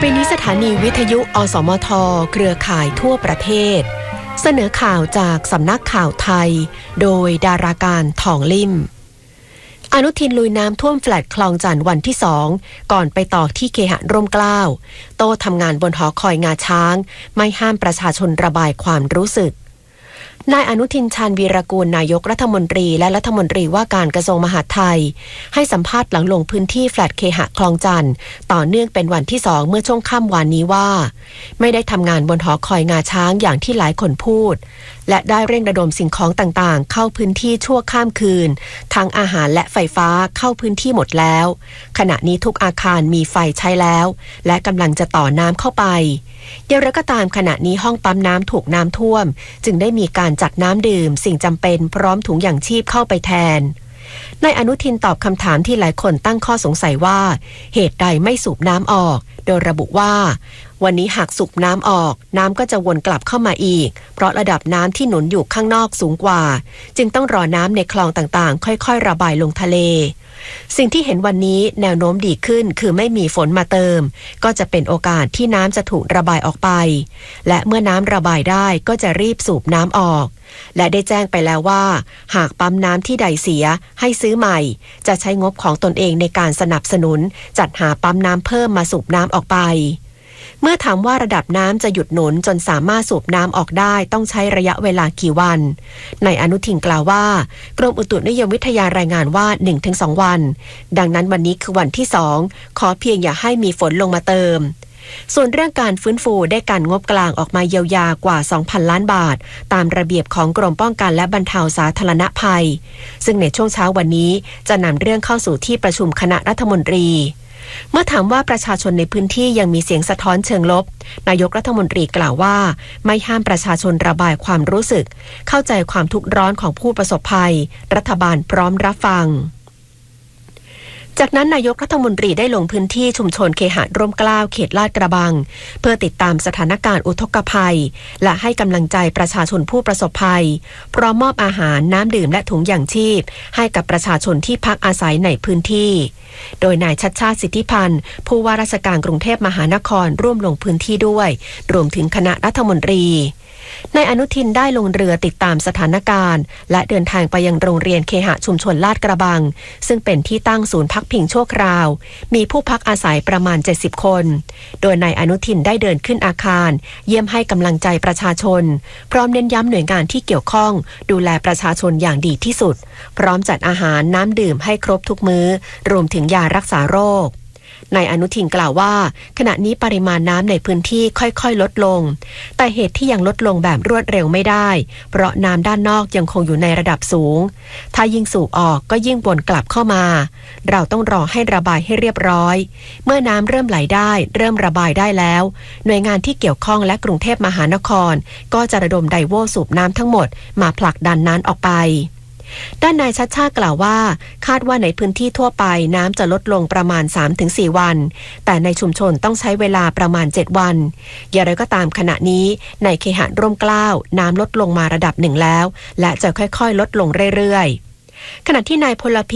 ไปนี้สถานีวิทยุอสมทเครือข่ายทั่วประเทศเสนอข่าวจากสำนักข่าวไทยโดยดาราการทองลิ่มอนุทินลุยน้ำท่วมแฟลตคลองจันทร์วันที่2ก่อนไปต่อที่เคหะร่มเกล้าโต้ทำงานบนหอคอยงาช้างไม่ห้ามประชาชนระบายความรู้สึกนายอนุทินชาญวีรกูลนายกรัฐมนตรีและรัฐมนตรีว่าการกระทรวงมหาดไทยให้สัมภาษณ์หลังลงพื้นที่แฟลตเคหะคลองจันทร์ต่อเนื่องเป็นวันที่2เมื่อช่วงค่ำวานนี้ว่าไม่ได้ทำงานบนหอคอยงาช้างอย่างที่หลายคนพูดและได้เร่งระดมสิ่งของต่างๆเข้าพื้นที่ชั่วข้ามคืนทั้งอาหารและไฟฟ้าเข้าพื้นที่หมดแล้วขณะนี้ทุกอาคารมีไฟใช้แล้วและกำลังจะต่อน้ำเข้าไปอย่างไรก็ตามขณะนี้ห้องปั๊มน้ำถูกน้ำท่วมจึงได้มีการจัดน้ำดื่มสิ่งจำเป็นพร้อมถุงยางชีพเข้าไปแทนนายอนุทินตอบคำถามที่หลายคนตั้งข้อสงสัยว่าเหตุใดไม่สูบน้ำออกโดยระบุว่าวันนี้หากสูบน้ำออกน้ำก็จะวนกลับเข้ามาอีกเพราะระดับน้ำที่หนุนอยู่ข้างนอกสูงกว่าจึงต้องรอน้ำในคลองต่างๆค่อยๆระบายลงทะเลสิ่งที่เห็นวันนี้แนวโน้มดีขึ้นคือไม่มีฝนมาเติมก็จะเป็นโอกาสที่น้ำจะถูกระบายออกไปและเมื่อน้ำระบายได้ก็จะรีบสูบน้ำออกและได้แจ้งไปแล้วว่าหากปั๊มน้ำที่ใดเสียให้ซื้อใหม่จะใช้งบของตนเองในการสนับสนุนจัดหาปั๊มน้ำเพิ่มมาสูบน้ำออกไปเมื่อถามว่าระดับน้ำจะหยุดหนุนจนสามารถสูบน้ำออกได้ต้องใช้ระยะเวลากี่วันนายอนุทินกล่าวว่ากรมอุตุนิยมวิทยารายงานว่า 1-2 วันดังนั้นวันนี้คือวันที่2ขอเพียงอย่าให้มีฝนลงมาเติมส่วนเรื่องการฟื้นฟูได้การงบกลางออกมาเยียวยากว่า 2,000 ล้านบาทตามระเบียบของกรมป้องกันและบรรเทาสาธารณภัยซึ่งในช่วงเช้าวันนี้จะนำเรื่องเข้าสู่ที่ประชุมคณะรัฐมนตรีเมื่อถามว่าประชาชนในพื้นที่ยังมีเสียงสะท้อนเชิงลบนายกรัฐมนตรีกล่าวว่าไม่ห้ามประชาชนระบายความรู้สึกเข้าใจความทุกข์ร้อนของผู้ประสบภัยรัฐบาลพร้อมรับฟังจากนั้นนายกรัฐมนตรีได้ลงพื้นที่ชุมชนเคหะร่มเกล้าเขตลาดกระบังเพื่อติดตามสถานการณ์อุทกภัยและให้กำลังใจประชาชนผู้ประสบภัยพร้อมมอบอาหารน้ำดื่มและถุงยางชีพให้กับประชาชนที่พักอาศัยในพื้นที่โดยนายชัชชาติสิทธิพันธ์ผู้ว่าราชการกรุงเทพมหานครร่วมลงพื้นที่ด้วยรวมถึงคณะรัฐมนตรีนายอนุทินได้ลงเรือติดตามสถานการณ์และเดินทางไปยังโรงเรียนเคหะชุมชนลาดกระบังซึ่งเป็นที่ตั้งศูนย์พักพิงชั่วคราวมีผู้พักอาศัยประมาณ70คนโดยนายอนุทินได้เดินขึ้นอาคารเยี่ยมให้กำลังใจประชาชนพร้อมเน้นย้ำหน่วยงานที่เกี่ยวข้องดูแลประชาชนอย่างดีที่สุดพร้อมจัดอาหารน้ำดื่มให้ครบทุกมื้อรวมถึงยารักษาโรคนายอนุทินกล่าวว่าขณะนี้ปริมาณน้ำในพื้นที่ค่อยๆลดลงแต่เหตุที่ยังลดลงแบบรวดเร็วไม่ได้เพราะน้ำด้านนอกยังคงอยู่ในระดับสูงถ้ายิ่งสูบออกก็ยิ่งวนกลับเข้ามาเราต้องรอให้ระบายให้เรียบร้อยเมื่อน้ำเริ่มไหลได้เริ่มระบายได้แล้วหน่วยงานที่เกี่ยวข้องและกรุงเทพมหานครก็จะระดมไดโวสูบน้ำทั้งหมดมาผลักดันน้ำออกไปด้านนายชัชชาติกล่าวว่าคาดว่าในพื้นที่ทั่วไปน้ำจะลดลงประมาณ 3-4 วันแต่ในชุมชนต้องใช้เวลาประมาณ7วันอย่างไรก็ตามขณะนี้ในเคหะร่มเกล้าน้ำลดลงมาระดับหนึ่งแล้วและจะค่อยๆลดลงเรื่อยๆขณะที่นายพล